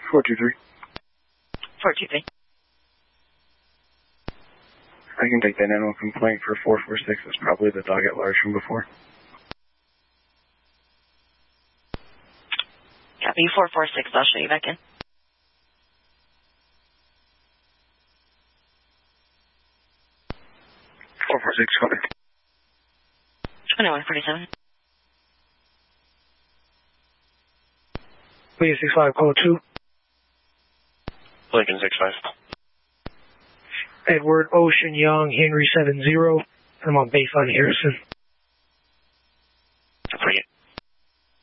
423. 423. I can take that animal complaint for 446. It's probably the dog at large from before. Copy 446. I'll show you back in. 446, copy. 2147. Lincoln 65, call 2. Lincoln 65. Edward Ocean Young, Henry 70. I'm on baseline Harrison.